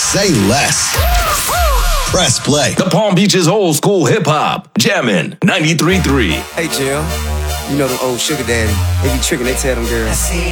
Say less. Press play. The Palm Beach's old school hip hop. Jammin' 93.3. Hey, Jill. You know them old sugar daddy. They be tricking, they tell them girls.